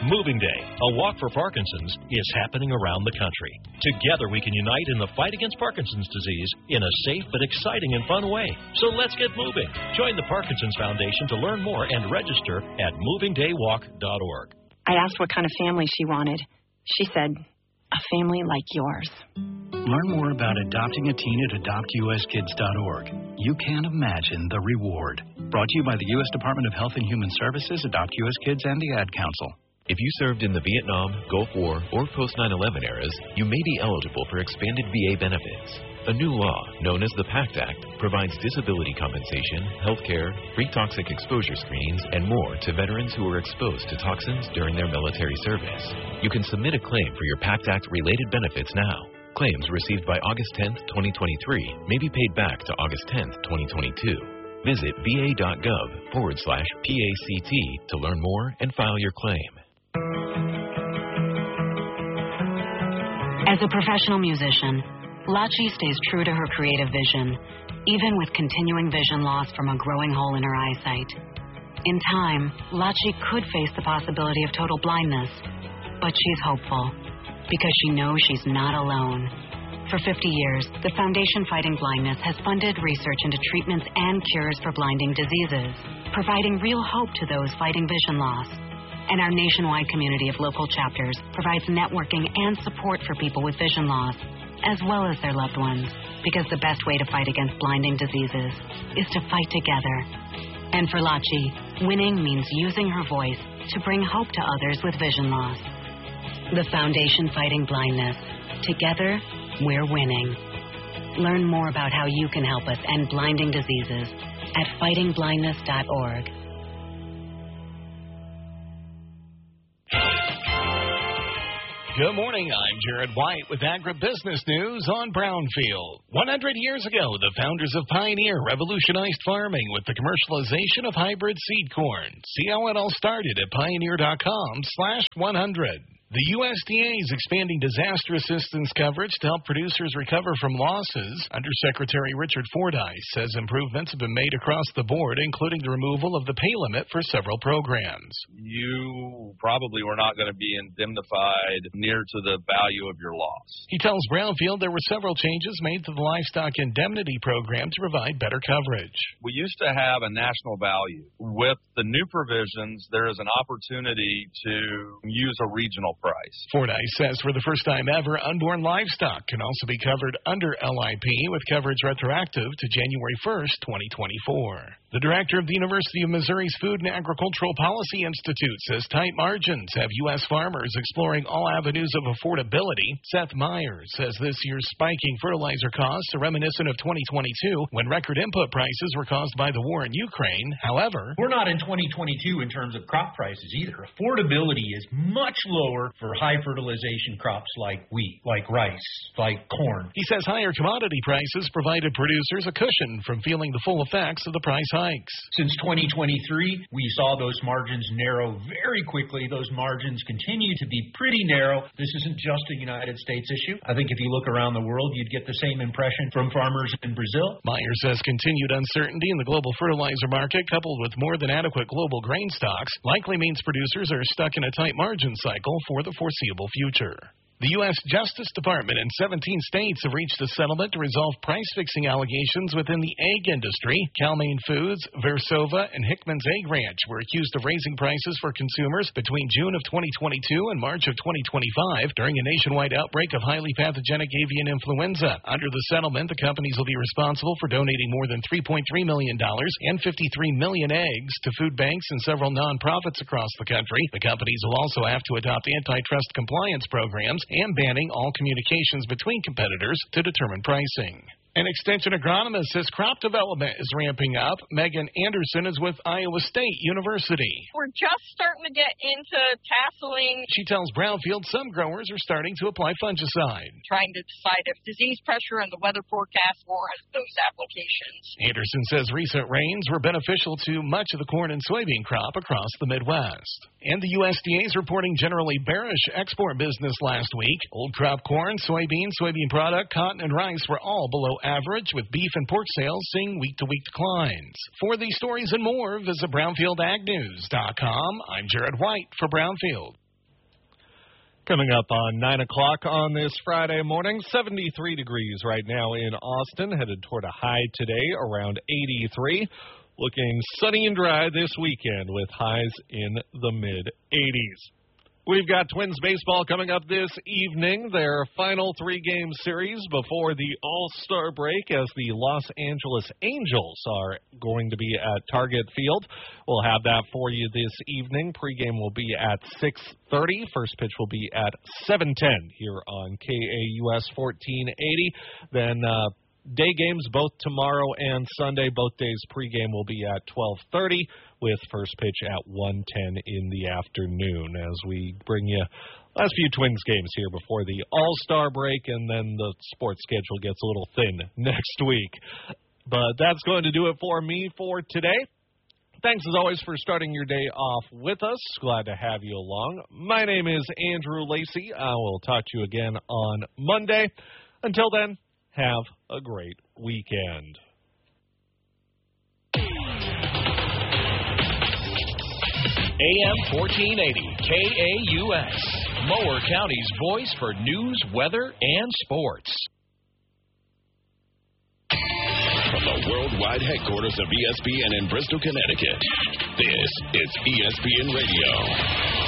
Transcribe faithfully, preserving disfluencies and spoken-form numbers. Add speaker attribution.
Speaker 1: Moving Day, a walk for Parkinson's, is happening around the country. Together we can unite in the fight against Parkinson's disease in a safe but exciting and fun way. So let's get moving. Join the Parkinson's Foundation to learn more and register at moving day walk dot org.
Speaker 2: I asked what kind of family she wanted. She said, a family like yours.
Speaker 3: Learn more about adopting a teen at adopt u s kids dot org. You can't imagine the reward. Brought to you by the U S Department of Health and Human Services, Adopt U S Kids, and the Ad Council.
Speaker 4: If you served in the Vietnam, Gulf War, or post nine eleven eras, you may be eligible for expanded V A benefits. A new law, known as the PACT Act, provides disability compensation, health care, free toxic exposure screenings, and more to veterans who were exposed to toxins during their military service. You can submit a claim for your PACT Act-related benefits now. Claims received by August tenth, twenty twenty-three may be paid back to August tenth, twenty twenty-two. Visit va.gov forward slash PACT to learn more and file your claim.
Speaker 5: As a professional musician, Lachi stays true to her creative vision, even with continuing vision loss from a growing hole in her eyesight. In time, Lachi could face the possibility of total blindness, but she's hopeful because she knows she's not alone. For fifty years, the Foundation Fighting Blindness has funded research into treatments and cures for blinding diseases, providing real hope to those fighting vision loss. And our nationwide community of local chapters provides networking and support for people with vision loss, as well as their loved ones, because the best way to fight against blinding diseases is to fight together. And for Lachi, winning means using her voice to bring hope to others with vision loss. The Foundation Fighting Blindness. Together, we're winning. Learn more about how you can help us end blinding diseases at fighting blindness dot org.
Speaker 6: Good morning, I'm Jared White with Agribusiness News on Brownfield. one hundred years ago, the founders of Pioneer revolutionized farming with the commercialization of hybrid seed corn. See how it all started at pioneer.com slash 100. The U S D A is expanding disaster assistance coverage to help producers recover from losses. Undersecretary Richard Fordyce says improvements have been made across the board, including the removal of the pay limit for several programs.
Speaker 7: You probably were not going to be indemnified near to the value of your loss.
Speaker 6: He tells Brownfield there were several changes made to the Livestock Indemnity Program to provide better coverage.
Speaker 7: We used to have a national value. With the new provisions, there is an opportunity to use a regional price.
Speaker 6: Fordyce says for the first time ever, unborn livestock can also be covered under L I P with coverage retroactive to January first, twenty twenty-four. The director of the University of Missouri's Food and Agricultural Policy Institute says tight margins have U S farmers exploring all avenues of affordability. Seth Myers says this year's spiking fertilizer costs are reminiscent of twenty twenty-two when record input prices were caused by the war in Ukraine. However,
Speaker 8: we're not in twenty twenty-two in terms of crop prices either. Affordability is much lower for high fertilization crops like wheat, like rice, like corn.
Speaker 6: He says higher commodity prices provided producers a cushion from feeling the full effects of the price hikes.
Speaker 8: Since twenty twenty-three, we saw those margins narrow very quickly. Those margins continue to be pretty narrow. This isn't just a United States issue. I think if you look around the world, you'd get the same impression from farmers in Brazil.
Speaker 6: Meyer says continued uncertainty in the global fertilizer market, coupled with more than adequate global grain stocks, likely means producers are stuck in a tight margin cycle for the foreseeable future. The U S Justice Department and seventeen states have reached a settlement to resolve price-fixing allegations within the egg industry. Cal-Maine Foods, Versova, and Hickman's Egg Ranch were accused of raising prices for consumers between June of twenty twenty-two and March of twenty twenty-five during a nationwide outbreak of highly pathogenic avian influenza. Under the settlement, the companies will be responsible for donating more than three point three million dollars and fifty-three million eggs to food banks and several nonprofits across the country. The companies will also have to adopt antitrust compliance programs and banning all communications between competitors to determine pricing. An extension agronomist says crop development is ramping up. Megan Anderson is with Iowa State University.
Speaker 9: We're just starting to get into tasseling.
Speaker 6: She tells Brownfield some growers are starting to apply fungicide,
Speaker 9: trying to decide if disease pressure and the weather forecast warrant those applications.
Speaker 6: Anderson says recent rains were beneficial to much of the corn and soybean crop across the Midwest. And the U S D A is reporting generally bearish export business last week. Old crop corn, soybean, soybean product, cotton, and rice were all below average, with beef and pork sales seeing week-to-week declines. For these stories and more, visit brownfield ag news dot com. I'm Jared White for Brownfield.
Speaker 10: Coming up on nine o'clock on this Friday morning, seventy-three degrees right now in Austin, headed toward a high today around eighty-three. Looking sunny and dry this weekend with highs in the mid-eighties. We've got Twins baseball coming up this evening, their final three-game series before the All-Star break as the Los Angeles Angels are going to be at Target Field. We'll have that for you this evening. Pre-game will be at six thirty. First pitch will be at seven ten here on K A U S fourteen eighty. Then uh, day games both tomorrow and Sunday. Both days pregame will be at twelve thirty with first pitch at one ten in the afternoon as we bring you last few Twins games here before the All-Star break, and then the sports schedule gets a little thin next week. But that's going to do it for me for today. Thanks, as always, for starting your day off with us. Glad to have you along. My name is Andrew Lacey. I will talk to you again on Monday. Until then, have a great weekend.
Speaker 1: A M fourteen eighty, K A U S, Mower County's voice for news, weather, and sports.
Speaker 11: From the worldwide headquarters of E S P N in Bristol, Connecticut, this is E S P N Radio.